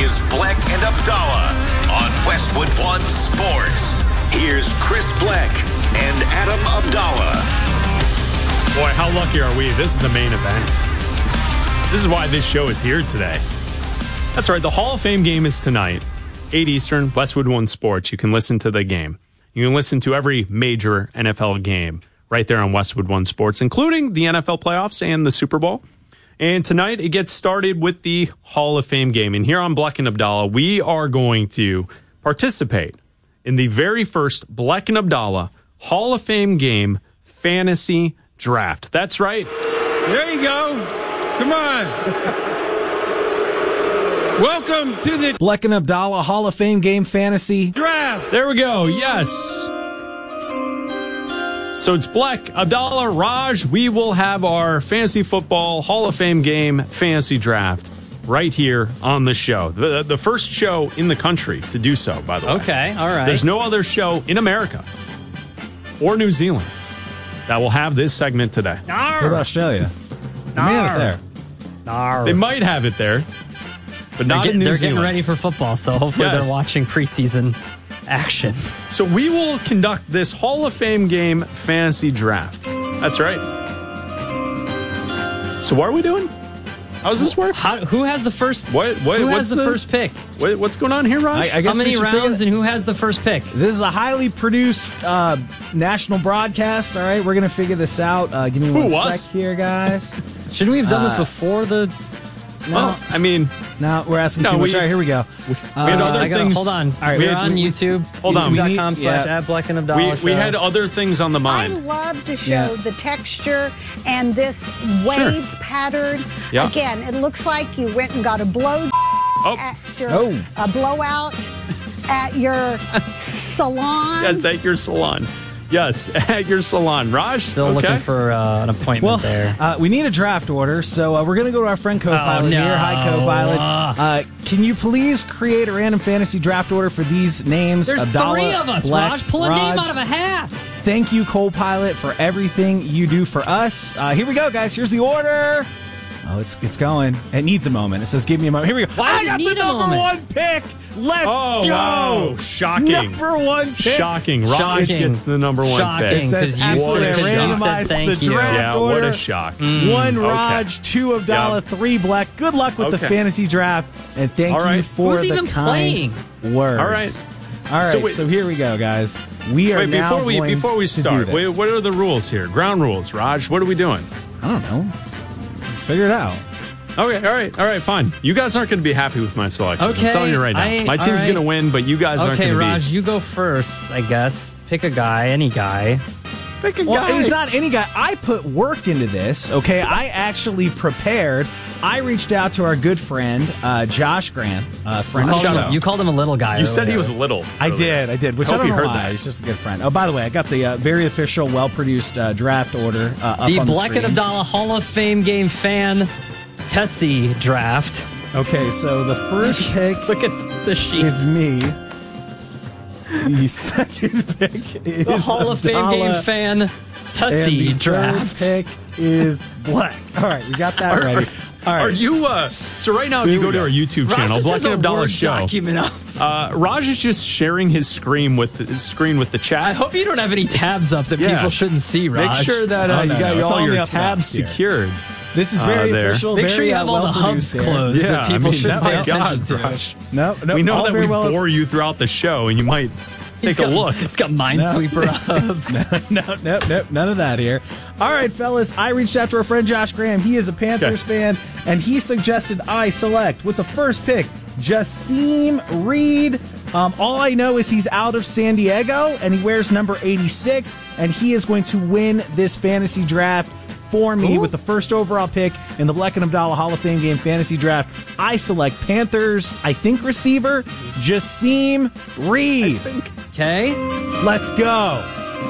is Bleck and Abdallah on Westwood One Sports. Here's Chris Bleck and Adam Abdallah. Boy, how lucky are we? This is the main event. This is why this show is here today. That's right. The Hall of Fame game is tonight, 8 Eastern, Westwood One Sports. You can listen to the game. You can listen to every major NFL game right there on Westwood One Sports, including the NFL playoffs and the Super Bowl. And tonight it gets started with the Hall of Fame game. And here on Bleck and Abdallah, we are going to participate in the very first Bleck and Abdallah Hall of Fame game fantasy draft. That's right. There you go. Come on. Welcome to the Bleck and Abdallah Hall of Fame game fantasy draft. There we go. Yes. So it's Bleck, Abdallah, Raj. We will have our fantasy football Hall of Fame game fantasy draft right here on the show. The first show in the country to do so, by the way. Okay, all right. There's no other show in America or New Zealand that will have this segment today. What about Australia? They may have it there. They might have it there, but not in New They're Zealand. getting ready for football, so hopefully Yes. they're watching preseason action. So we will conduct this Hall of Fame game fantasy draft. That's right. So what are we doing? How does this work? Who has the first? Who has the first pick? What's going on here, Raj? I guess How many we should rounds and who has the first pick? This is a highly produced national broadcast. All right, we're going to figure this out. Give me one sec here, guys. Shouldn't we have done this before the? No, Well, I mean, no, we're asking too much. All right, here we go. we had other things. Hold on. All right, We're on YouTube. Hold on. YouTube.com/@Bleck and Abdallah. We had other things on the I mind. love to show the texture and this wave pattern. Yeah. Again, it looks like you went and got a blow at your a blowout at your salon. Yes, at your salon. Yes, at your salon. Raj, Still looking for an appointment there. We need a draft order, so we're going to go to our friend Co-Pilot here. Hi, Co-Pilot. Can you please create a random fantasy draft order for these names? There's Abdallah, three of us, Bleck, Raj. Pull a Raj. name out of a hat. Thank you, Co-Pilot, for everything you do for us. Here we go, guys. Here's the order. Oh, it's going. It needs a moment. It says, give me a moment. Here we go. Why does I it got need the a number moment? one pick. Let's go. Wow. Shocking. Number one pick. Shocking. Raj Shocking. gets the number one Shocking. pick. It says you absolutely said randomized thank the you. draft Yeah, order. what a shock. One Raj, two Abdallah, three Bleck. Good luck with the Okay. fantasy draft, and thank All right. you for Who's the even kind words. All right. All right. So wait- So here we go, guys. We are Wait, now before we going start, to do this. what are the rules here? Ground rules, Raj. What are we doing? I don't know. Figure it out. Okay, all right, fine. You guys aren't going to be happy with my selection. Okay, I'm telling you right now. My team's going to win, but you guys aren't Okay, going to be. Raj, you go first, I guess. Pick a guy, any guy. Pick a Well, guy. he's not any guy. I put work into this, okay? I actually prepared. I reached out to our good friend, Josh Graham. Friend Shut up. You called him a little guy. You or said he whatever. was little. I earlier. did, which I Hope don't you know heard why. that. He's just a good friend. Oh, by the way, I got the very official, well-produced draft order up The on the Bleck screen. and Abdallah Hall of Fame game fan Tessie draft. Okay, so the first pick Look at the sheet. is me. The second pick is The Hall of Fame game Abdallah, fan and Tessie the draft. third pick is Bleck. All right, we got that ready. All right. Are you? So right now, if you go to our YouTube Raj channel, just Bleck has and a Abdallah Word show. document up. Raj is just sharing his screen with the chat. I hope you don't have any tabs up that Yeah. people shouldn't see, Raj. Make sure that Oh, you no, got no, it's all only your up tabs left secured. This is very there. official. Make very, sure you have all the hubs well-produced here. closed that people shouldn't pay oh my attention God, to. Raj. No, We know all that very we well- bore you throughout the show, and you might take a look. It's got Minesweeper up. No, none of that here. All right, fellas, I reached out to our friend Josh Graham. He is a Panthers fan, and he suggested I select with the first pick, Jasim Reed. All I know is he's out of San Diego, and he wears number 86, and he is going to win this fantasy draft for me with the first overall pick in the Bleck and Abdallah Hall of Fame game fantasy draft. I select Panthers, I think receiver, Jasim Reed. Okay. Let's go.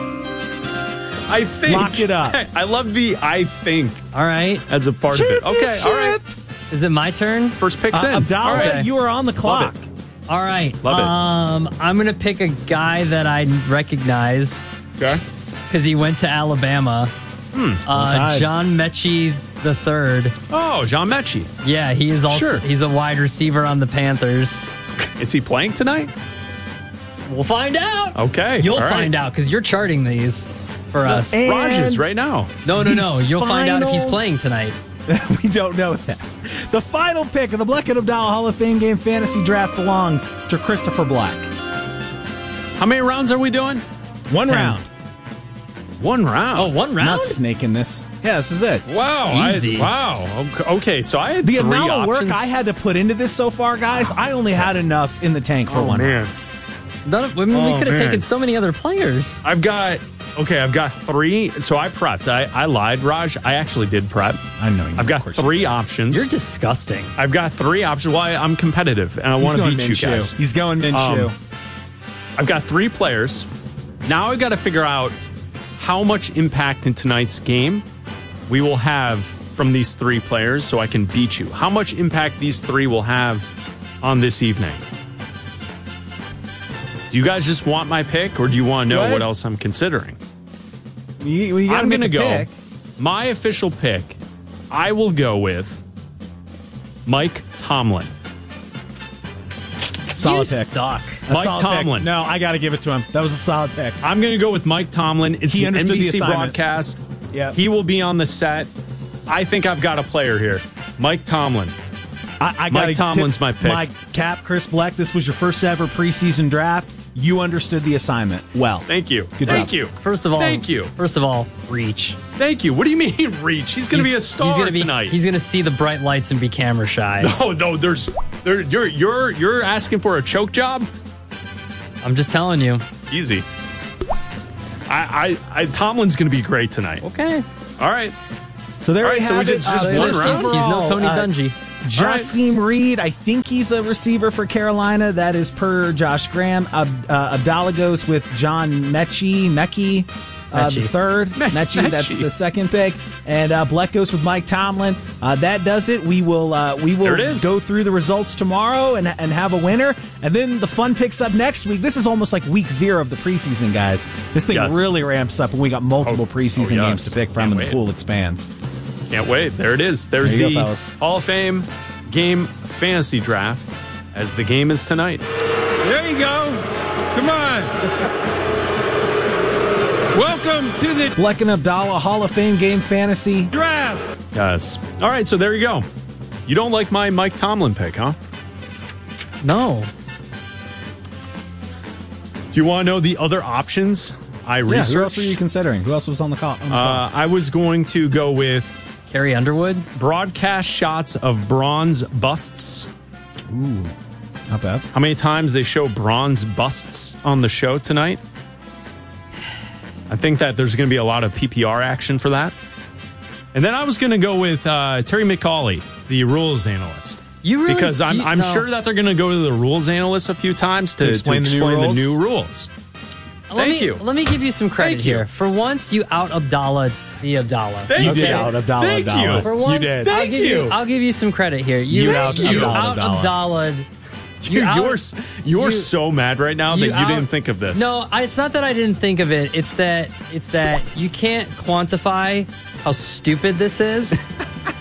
I think. Lock it up. I love the I think All right. as a part of it. Okay, all right. Is it my turn? First pick's in. Abdallah, All right. you are on the clock. Love All right. Love it. I'm going to pick a guy that I recognize Okay. because he went to Alabama. tied. John Mechie the third. Oh, John Mechie. Yeah, he is also he's a wide receiver on the Panthers. Is he playing tonight? We'll find out. Okay. You'll find out because you're charting these for us. And Raj is right now. No. You'll find out if he's playing tonight. We don't know that. The final pick of the Black and Abdallah Hall of Fame Game Fantasy Draft belongs to Christopher Black. How many rounds are we doing? One round. One round. Oh, one round? Not snaking this. Yeah, this is it. Wow. Easy. Okay, so I had The three amount of options. work I had to put into this so far, guys, I only had enough in the tank for one round. We could have taken so many other players. I've got three. So I prepped. I lied, Raj. I actually did prep. I know you. I've got three options. You're disgusting. I've got three options. Well, I'm competitive, and I want to beat you guys. He's going Minshew. I've got three players. Now I've got to figure out how much impact in tonight's game we will have from these three players so I can beat you. How much impact these three will have on this evening. Do you guys just want my pick, or do you want to know what else I'm considering? I'm going to go. My official pick, I will go with Mike Tomlin. Solid you pick. Suck. Mike Tomlin. Pick. No, I got to give it to him. That was a solid pick. I'm going to go with Mike Tomlin. It's He an understood the NBC assignment. broadcast. Yep. He will be on the set. I think I've got a player here. Mike Tomlin. Mike Tomlin's my pick. My cap, Chris Black, this was your first ever preseason draft. You understood the assignment well. Thank you. Good Thank job. you. First of all, reach. Thank you. What do you mean reach? He's going to be a star tonight. He's going to see the bright lights and be camera shy. No, you're asking for a choke job? I'm just telling you. Easy. Tomlin's going to be great tonight. Okay. All right. So there we so have we it. just one round? He's no Tony Dungy. Jasim Reed, I think he's a receiver for Carolina. That is per Josh Graham. Abdallah goes with John Mechie, the third. Mechie, that's the second pick. And Bleck goes with Mike Tomlin. That does it. We will go through the results tomorrow and have a winner. And then the fun picks up next week. This is almost like week 0 of the preseason, guys. This thing really ramps up, and we got multiple preseason games to pick from, and the pool expands. Can't wait. There it is. There's there the go, fellas. Hall of Fame Game Fantasy Draft, as the game is tonight. There you go. Come on. Welcome to the Bleck and Abdallah Hall of Fame Game Fantasy draft. Yes. All right, so there you go. You don't like my Mike Tomlin pick, huh? No. Do you want to know the other options I researched? Who else were you considering? Who else was on the call? I was going to go with Carrie Underwood. broadcast shots of bronze busts. Ooh, not bad. How many times they show bronze busts on the show tonight? I think that there's going to be a lot of PPR action for that. And then I was going to go with Terry McAuley, the rules analyst. Because I'm sure that they're going to go to the rules analyst a few times to explain the new rules. Thank you. Let me give you some credit here. For once, you out Abdallah the Abdallah. You did out Abdallah. Thank you. For once, You did. I'll give you some credit here. You out Abdallah. You're so mad right now that you didn't think of this. No, it's not that I didn't think of it. It's that you can't quantify how stupid this is.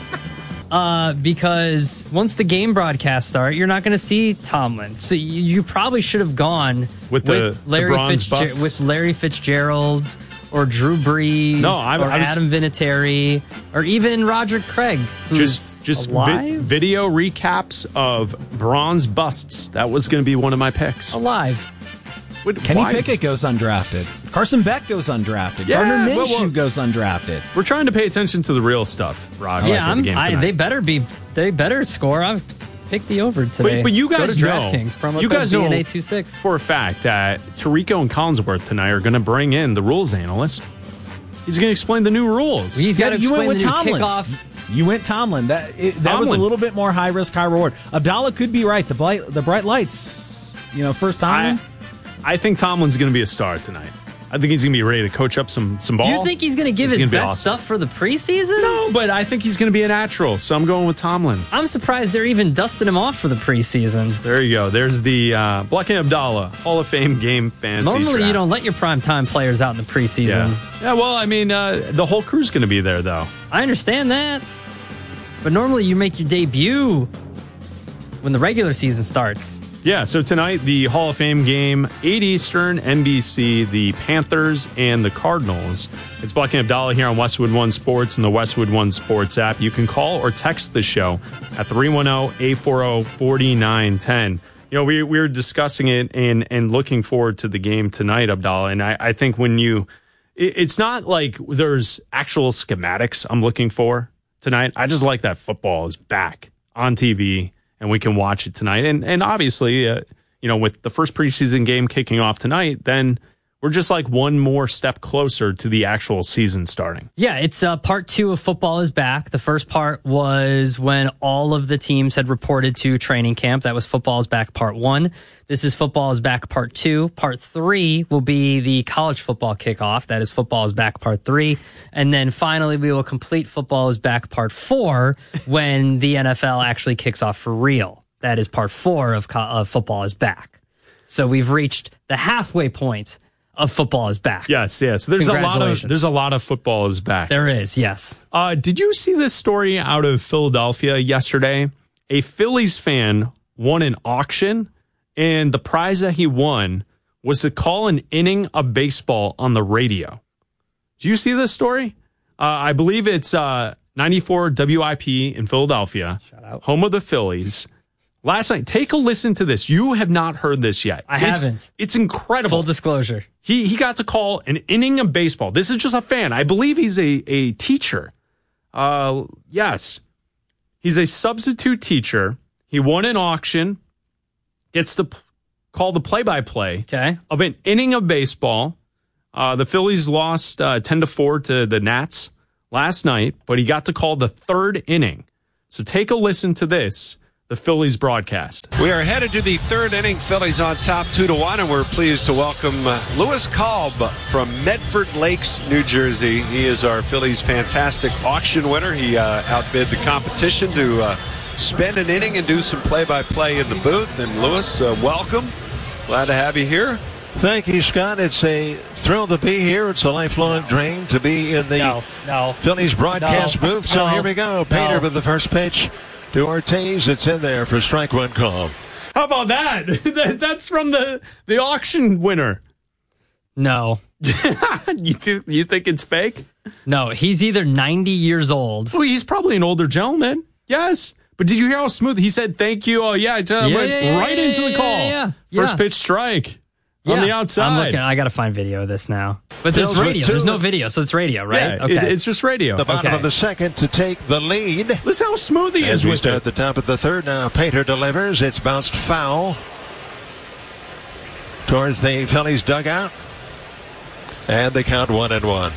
Because once the game broadcasts start, you're not going to see Tomlin. So you probably should have gone with Larry Fitzgerald or Drew Brees or Adam Vinatieri or even Roger Craig, who's just alive? Video recaps of bronze busts. That was going to be one of my picks. Alive. Kenny Pickett goes undrafted. Carson Beck goes undrafted. Yeah, Gardner Minshew goes undrafted. We're trying to pay attention to the real stuff, Rod. They better score. I've picked the over today. But you guys know, you guys know DNA26 for a fact that Tirico and Collinsworth tonight are going to bring in the rules analyst. He's going to explain the new rules. He's got to explain the new kickoff. You went Tomlin. That was a little bit more high risk, high reward. Abdallah could be right. The bright lights. First time. I think Tomlin's going to be a star tonight. I think he's going to be ready to coach up some ball. You think he's going to give his best stuff for the preseason? No, but I think he's going to be a natural, so I'm going with Tomlin. I'm surprised they're even dusting him off for the preseason. There you go. There's the Bleck and Abdallah Hall of Fame Game Fantasy Normally, draft. you don't let your primetime players out in the preseason. Yeah, well, I mean, the whole crew's going to be there, though. I understand that. but normally you make your debut when the regular season starts. Yeah, so tonight, the Hall of Fame game, 8 Eastern, NBC, the Panthers and the Cardinals. It's Bleck and Abdallah here on Westwood One Sports and the Westwood One Sports app. You can call or text the show at 310-840-4910. You know, we were discussing it and looking forward to the game tonight, Abdallah. And I think when it's not like there's actual schematics I'm looking for tonight. I just like that football is back on TV. And we can watch it tonight. And obviously, with the first preseason game kicking off tonight, then we're just like one more step closer to the actual season starting. Yeah, it's part 2 of Football is Back. The first part was when all of the teams had reported to training camp. That was Football is Back part 1. This is Football is Back part 2. Part 3 will be the college football kickoff. That is Football is Back part 3. And then finally, we will complete Football is Back part 4 when the NFL actually kicks off for real. That is part 4 of Football is Back. So we've reached the halfway point of Football is Back. Yes. There's a lot of Football is Back. There is, yes. Did you see this story out of Philadelphia yesterday? A Phillies fan won an auction, and the prize that he won was to call an inning of baseball on the radio. Did you see this story? I believe it's 94 WIP in Philadelphia, home of the Phillies. Last night, take a listen to this. You have not heard this yet. I haven't. It's incredible. Full disclosure. He got to call an inning of baseball. This is just a fan. I believe he's a teacher. Yes. He's a substitute teacher. He won an auction. Gets to call the play-by-play of an inning of baseball. The Phillies lost 10-4 to the Nats last night, but he got to call the third inning. So take a listen to this. The Phillies broadcast. We are headed to the third inning. Phillies on top 2-1, and we're pleased to welcome Lewis Kalb from Medford Lakes, New Jersey. He is our Phillies fantastic auction winner. He outbid the competition to spend an inning and do some play-by-play in the booth. And Lewis, welcome. Glad to have you here. Thank you, Scott. It's a thrill to be here. It's a lifelong dream to be in the Phillies broadcast booth. So here we go. Painter with the first pitch. To Ortiz, it's in there for strike one call. How about that? That's from the auction winner. No. You think it's fake? No, he's either 90 years old. Well, he's probably an older gentleman. Yes. But did you hear how smooth he said thank you? Oh, yeah. Into the call. Yeah. First pitch strike. On the outside. I'm looking. I got to find video of this now. But there's radio. There's no video, so it's radio, right? Yeah, okay. It's just radio. The bottom of the second to take the lead. Listen how smooth he is with it. At the top of the third now, Painter delivers. It's bounced foul towards the Phillies dugout. And they count 1-1.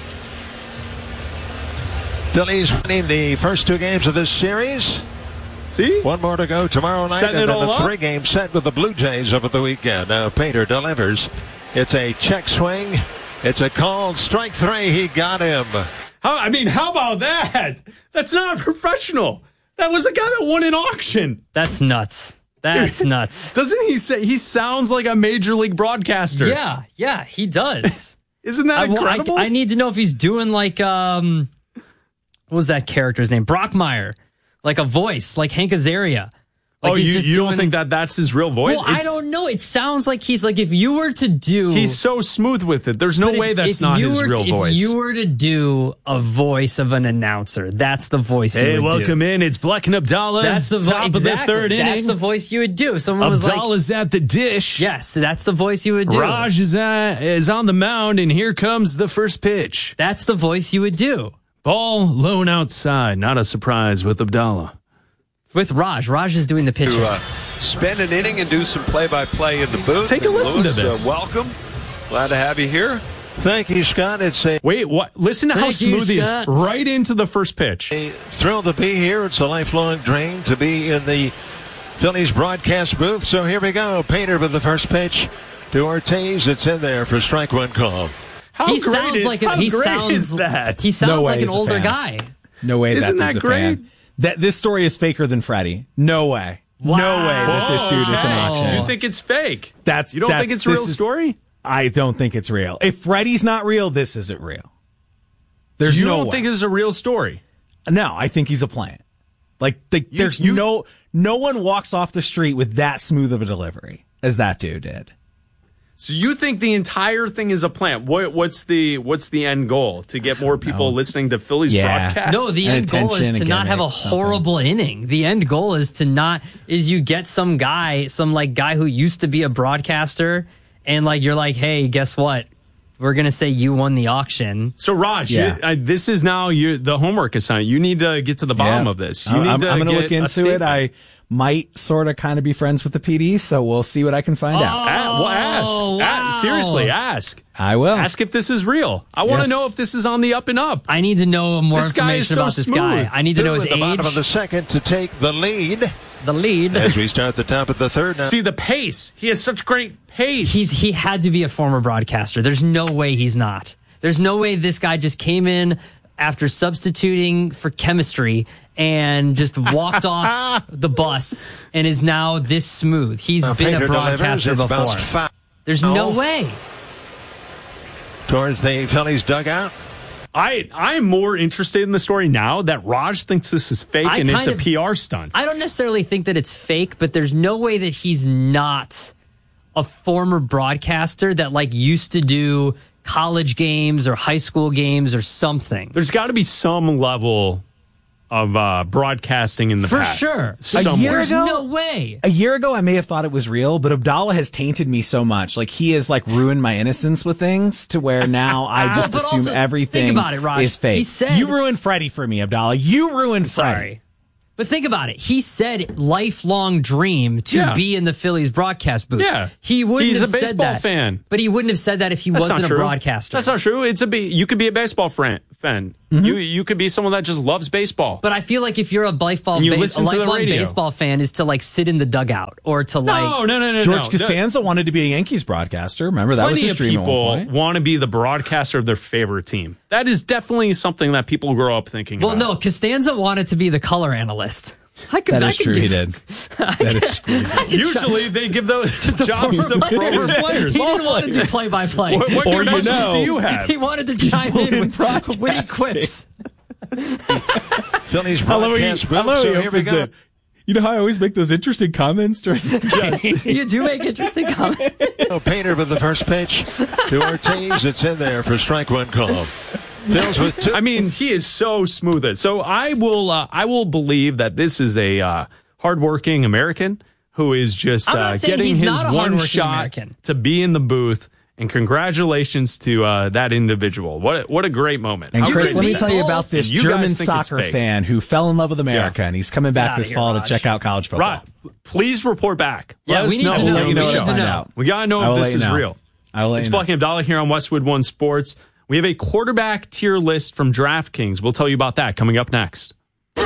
Phillies winning the first 2 games of this series. See? One more to go tomorrow night, and then a 3-game set with the Blue Jays over the weekend. Now Painter delivers. It's a check swing. It's a called strike 3. He got him. How about that? That's not professional. That was a guy that won an auction. That's nuts. That's nuts. Doesn't he say he sounds like a major league broadcaster? Yeah, he does. Isn't that incredible? I need to know if he's doing like what was that character's name? Brockmeyer. Like a voice, like Hank Azaria. Like you don't think that's his real voice? Well, I don't know. It sounds like he's like, if you were to do... He's so smooth with it. There's no way that's not his real voice. If you were to do a voice of an announcer, that's the voice you would do. Hey, welcome in. It's Bleck and Abdallah. That's the top of the third inning. That's the voice you would do. Someone was like... Abdallah's at the dish. Yes, that's the voice you would do. Raj is on the mound, and here comes the first pitch. That's the voice you would do. Ball lone outside. Not a surprise with Abdallah. With Raj. Raj is doing the pitching. To spend an inning and do some play-by-play in the booth. Take a listen Lewis, to this. Welcome. Glad to have you here. Thank you, Scott. Wait, what? Listen to how smooth he is. Right into the first pitch. A thrill to be here. It's a lifelong dream to be in the Phillies broadcast booth. So here we go. Painter with the first pitch to Ortiz. It's in there for strike one call. He sounds like an older guy. No way. Isn't that great? This story is faker than Freddie. No way. Wow. No way that this dude is an auction. You think it's fake? You don't think it's a real story? I don't think it's real. If Freddie's not real, this isn't real. You don't think this is a real story? No, I think he's a plant. There's no one walks off the street with that smooth of a delivery as that dude did. So you think the entire thing is a plant? What's the end goal? To get more people listening to Phillies broadcast? No, the end goal is to not have a horrible inning. The end goal is you get some guy who used to be a broadcaster, and you're like, hey, guess what? We're going to say you won the auction. So, Raj, this is now the homework assignment. You need to get to the bottom of this. I'm going to look into it. I might sort of kind of be friends with the PD, so we'll see what I can find out. Ask. Wow. Seriously, ask. I will. Ask if this is real. I want to know if this is on the up and up. I need to know more information about this guy. I need to know his age. At the bottom of the second to take the lead. As we start the top of the third now. See the pace. He has such great pace. He had to be a former broadcaster. There's no way he's not. There's no way this guy just came in after substituting for chemistry and just walked off the bus and is now this smooth. He's been a broadcaster before. There's no way. Towards the Phillies dugout. I'm more interested in the story now that Raj thinks this is fake and it's a PR stunt. I don't necessarily think that it's fake, but there's no way that he's not a former broadcaster that used to do college games or high school games or something. There's got to be some level of broadcasting in the past. For sure. There's no way. A year ago, I may have thought it was real, but Abdallah has tainted me so much. He has ruined my innocence with things to where now I just assume everything think about it, Raj. is fake. He said, you ruined Freddie for me, Abdallah. You ruined Freddie. Sorry. But think about it. He said lifelong dream to be in the Phillies broadcast booth. Yeah. He wouldn't He's have a baseball said that. fan. But he wouldn't have said that if he wasn't a broadcaster. That's not true. You could be a baseball fan. Mm-hmm. You could be someone that just loves baseball. But I feel like if you're a lifelong baseball fan is to sit in the dugout or to No. George Costanza wanted to be a Yankees broadcaster. Remember, that was his dream at one point. People want to be the broadcaster of their favorite team. That is definitely something that people grow up thinking about. Well, no, Costanza wanted to be the color analyst. That is true, he did. Usually they give those jobs to former players. He didn't want to do play-by-play. What credentials do you have? He wanted to chime in with witty quips. Phillies broadcast booth, so here we go. You know how I always make those interesting comments during the game? You do make interesting comments. Painter with the first pitch to Ortiz. It's in there for strike one call. Phil's with two. I mean, he is so smooth. So I will believe that this is a hardworking American who is just getting his one shot to be in the booth. And congratulations to that individual. What a great moment. And Chris, let me tell you about this German soccer fan who fell in love with America, and he's coming back this fall to check out college football. Please report back. Yeah, we need to know. We got to know if this is real. It's Black and Abdallah here on Westwood One Sports. We have a quarterback tier list from DraftKings. We'll tell you about that coming up next.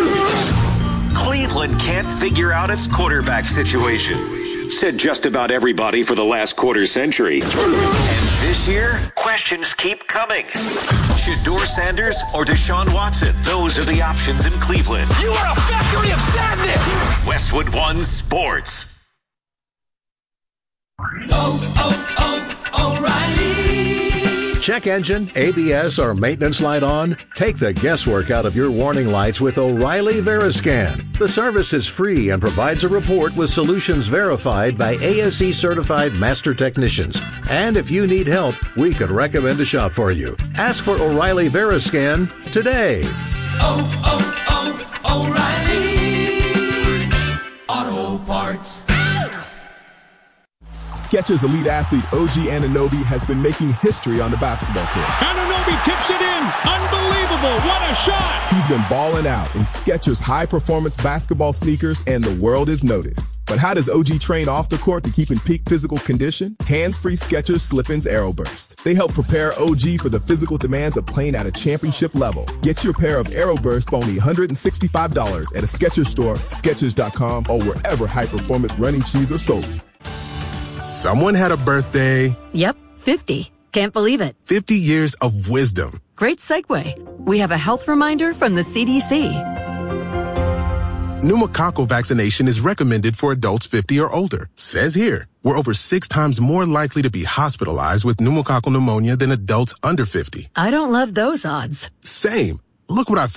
Cleveland can't figure out its quarterback situation. Said just about everybody for the last quarter century. And this year, questions keep coming. Shedeur Sanders or Deshaun Watson? Those are the options in Cleveland. You are a factory of sadness! Westwood One Sports. O'Reilly. Check engine, ABS, or maintenance light on? Take the guesswork out of your warning lights with O'Reilly Veriscan. The service is free and provides a report with solutions verified by ASE certified master technicians. And if you need help, we could recommend a shop for you. Ask for O'Reilly Veriscan today. O'Reilly Auto Parts. Skechers elite athlete OG Anunoby has been making history on the basketball court. Anunoby tips it in. Unbelievable. What a shot. He's been balling out in Skechers high-performance basketball sneakers, and the world has noticed. But how does OG train off the court to keep in peak physical condition? Hands-free Skechers Slip-ins AeroBurst. They help prepare OG for the physical demands of playing at a championship level. Get your pair of AeroBurst for only $165 at a Skechers store, Skechers.com, or wherever high-performance running shoes are sold. Someone had a birthday. Yep, 50. Can't believe it. 50 years of wisdom. Great segue. We have a health reminder from the CDC. Pneumococcal vaccination is recommended for adults 50 or older. Says here, we're over 6 times more likely to be hospitalized with pneumococcal pneumonia than adults under 50. I don't love those odds. Same. Look what I found.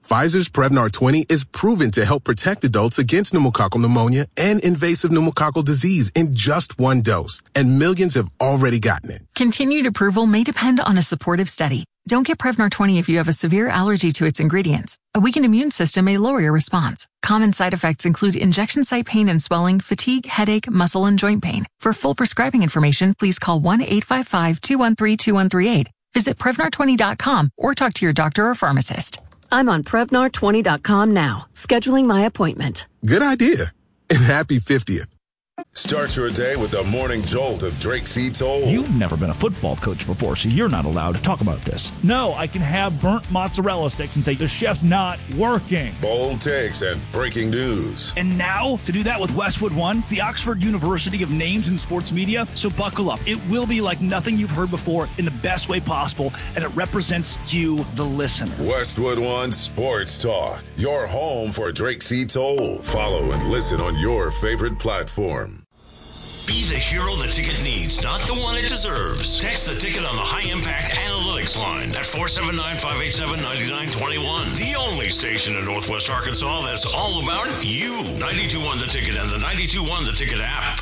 Pfizer's Prevnar 20 is proven to help protect adults against pneumococcal pneumonia and invasive pneumococcal disease in just one dose, and millions have already gotten it. Continued approval may depend on a supportive study. Don't get Prevnar 20 if you have a severe allergy to its ingredients. A weakened immune system may lower your response. Common side effects include injection site pain and swelling, fatigue, headache, muscle, and joint pain. For full prescribing information, please call 1-855-213-2138. Visit Prevnar20.com or talk to your doctor or pharmacist. I'm on Prevnar20.com now, scheduling my appointment. Good idea. And happy 50th. Start your day with the morning jolt of Drake C. Toll. You've never been a football coach before, so you're not allowed to talk about this. No, I can have burnt mozzarella sticks and say the chef's not working. Bold takes and breaking news. And now, to do that with Westwood One, the Oxford University of Names in Sports Media. So buckle up. It will be like nothing you've heard before in the best way possible, and it represents you, the listener. Westwood One Sports Talk, your home for Drake C. Toll. Follow and listen on your favorite platform. Be the hero the ticket needs, not the one it deserves. Text the ticket on the High Impact Analytics line at 479-587-9921. The only station in Northwest Arkansas that's all about you. 92.1 The Ticket and the 92.1 The Ticket app.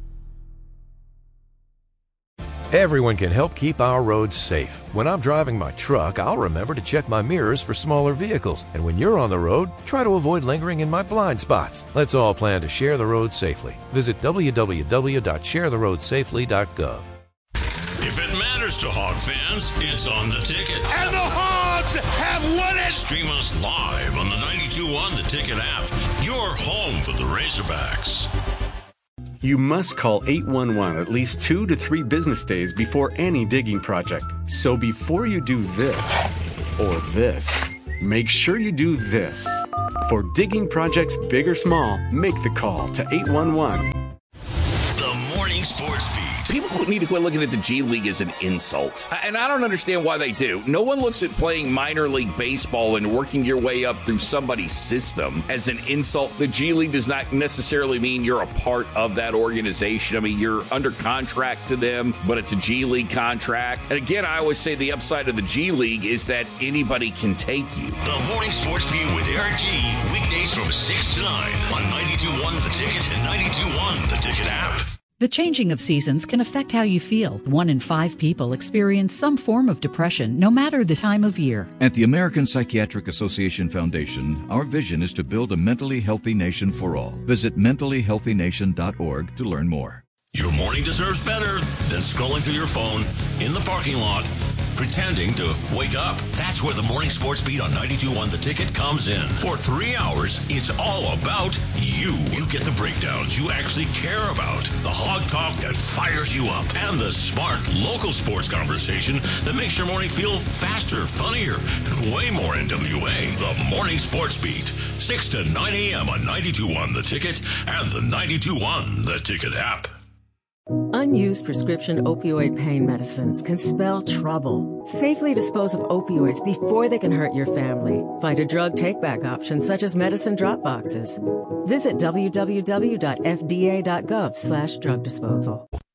Everyone can help keep our roads safe. When I'm driving my truck, I'll remember to check my mirrors for smaller vehicles. And when you're on the road, try to avoid lingering in my blind spots. Let's all plan to share the road safely. Visit www.sharetheroadsafely.gov. If it matters to Hog fans, it's on The Ticket. And the Hogs have won it! Stream us live on the 92.1 The Ticket app. Your home for the Razorbacks. You must call 811 at least 2 to 3 business days before any digging project. So before you do this or this, make sure you do this. For digging projects big or small, make the call to 811. The Morning Sports Beat. People need to quit looking at the G League as an insult. And I don't understand why they do. No one looks at playing minor league baseball and working your way up through somebody's system as an insult. The G League does not necessarily mean you're a part of that organization. I mean, you're under contract to them, but it's a G League contract. And again, I always say the upside of the G League is that anybody can take you. The Morning Sports Beat with Eric G. Weekdays from 6 to 9 on 92.1 The Ticket and 92.1 The Ticket app. The changing of seasons can affect how you feel. 1 in 5 people experience some form of depression, no matter the time of year. At the American Psychiatric Association Foundation, our vision is to build a mentally healthy nation for all. Visit mentallyhealthynation.org to learn more. Your morning deserves better than scrolling through your phone in the parking lot, pretending to wake up. That's where the Morning Sports Beat on 92.1 The Ticket comes in. For 3 hours, it's all about you. You get the breakdowns you actually care about, the hog talk that fires you up, and the smart local sports conversation that makes your morning feel faster, funnier, and way more NWA. The Morning Sports Beat, 6 to 9 a.m. on 92.1 The Ticket and the 92.1 The Ticket app. Unused prescription opioid pain medicines can spell trouble. Safely dispose of opioids before they can hurt your family. Find a drug take-back option such as medicine drop boxes. Visit www.fda.gov/drug disposal.